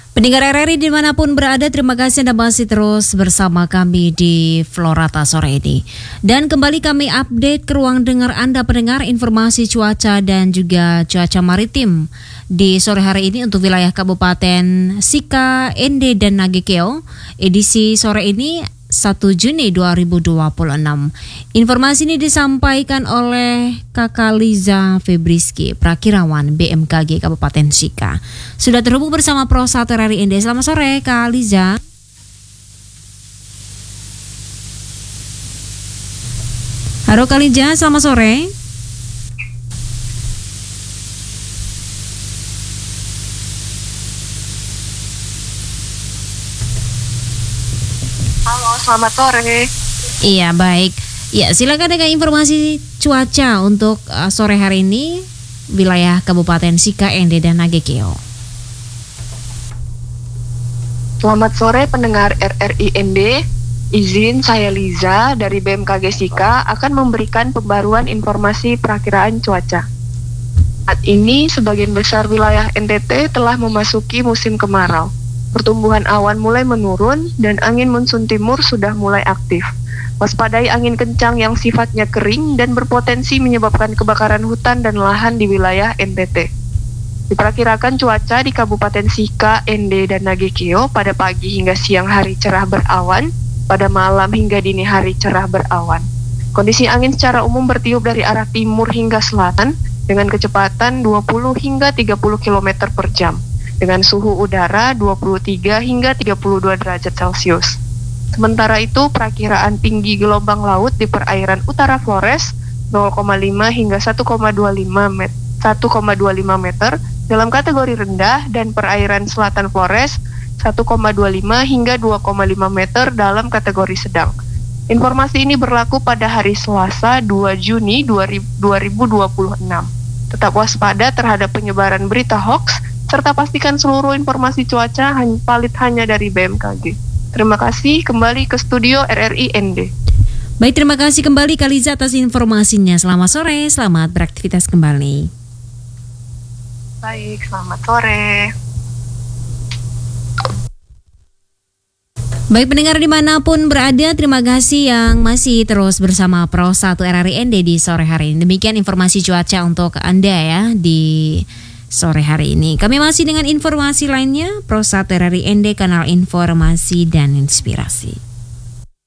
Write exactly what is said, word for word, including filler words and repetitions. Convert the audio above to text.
Pendengar R R I dimanapun berada, terima kasih Anda masih terus bersama kami di Florata sore ini. Dan kembali kami update ke ruang dengar Anda pendengar informasi cuaca dan juga cuaca maritim di sore hari ini untuk wilayah Kabupaten Sika, Ende, dan Nagekeo. Edisi sore ini satu Juni dua ribu dua puluh enam. Informasi ini disampaikan oleh Kakak Liza Febriski, Prakirawan B M K G Kabupaten Sika. Sudah terhubung bersama Pro satu R R I Ende. Selamat sore Kak Liza. Halo Kak Liza, selamat sore. Halo, selamat sore. Iya, baik. Ya, silakan dengan informasi cuaca untuk uh, sore hari ini wilayah Kabupaten Sika, Ende, dan Nagekeo. Selamat sore pendengar R R I Ende. Izin saya Liza dari B M K G Sika akan memberikan pembaruan informasi perakiraan cuaca. Saat ini sebagian besar wilayah N T T telah memasuki musim kemarau. Pertumbuhan awan mulai menurun dan angin monsun timur sudah mulai aktif. Waspadai angin kencang yang sifatnya kering dan berpotensi menyebabkan kebakaran hutan dan lahan di wilayah N T T. Diperkirakan cuaca di Kabupaten Sika, Ende, dan Nagekeo pada pagi hingga siang hari cerah berawan, pada malam hingga dini hari cerah berawan. Kondisi angin secara umum bertiup dari arah timur hingga selatan dengan kecepatan dua puluh hingga tiga puluh kilometer per jam. Dengan suhu udara dua puluh tiga hingga tiga puluh dua derajat Celcius. Sementara itu, perakiraan tinggi gelombang laut di perairan utara Flores nol koma lima hingga satu koma dua lima meter, satu koma dua lima meter dalam kategori rendah dan perairan selatan Flores satu koma dua lima hingga dua koma lima meter dalam kategori sedang. Informasi ini berlaku pada hari Selasa dua Juni dua ribu dua puluh enam. Tetap waspada terhadap penyebaran berita hoax serta pastikan seluruh informasi cuaca hanya valid hanya dari B M K G. Terima kasih, kembali ke studio R R I Ende. Baik, terima kasih kembali Kak Liza atas informasinya. Selamat sore, selamat beraktivitas kembali. Baik, selamat sore. Baik pendengar dimanapun berada, terima kasih yang masih terus bersama Pro satu R R I Ende di sore hari ini. Demikian informasi cuaca untuk Anda ya di sore hari ini. Kami masih dengan informasi lainnya, Pro satu R R I Ende, kanal informasi dan inspirasi.